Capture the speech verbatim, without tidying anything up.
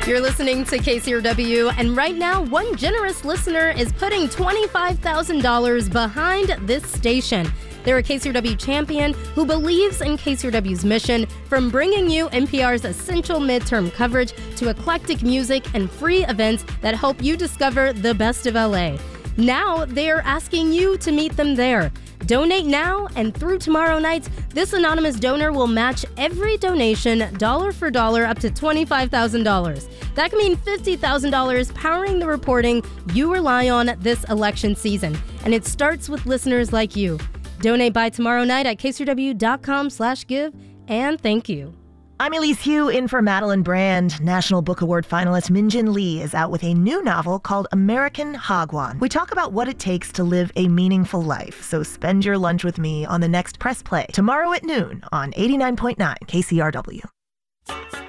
You're listening to K C R W, and right now, one generous listener is putting twenty-five thousand dollars behind this station. They're a K C R W champion who believes in K C R W's mission, from bringing you N P R's essential midterm coverage to eclectic music and free events that help you discover the best of L A. Now, they're asking you to meet them there. Donate now, and through tomorrow night, this anonymous donor will match every donation dollar for dollar up to twenty-five thousand dollars. That can mean fifty thousand dollars powering the reporting you rely on this election season. And it starts with listeners like you. Donate by tomorrow night at kcrw.com slash give, and thank you. I'm Elise Hu, in for Madeline Brand. National Book Award finalist Min-Jin Lee is out with a new novel called American Hagwon. We talk about what it takes to live a meaningful life, so spend your lunch with me on the next Press Play tomorrow at noon on eighty-nine point nine K C R W.